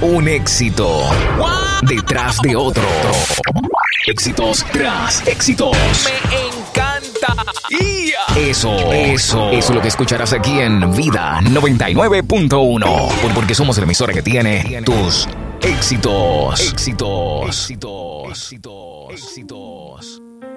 Un éxito detrás de otro. Éxitos tras éxitos. Me encanta. Eso es lo que escucharás aquí en Vida 99.1. Porque somos la emisora que tiene tus éxitos. Éxitos.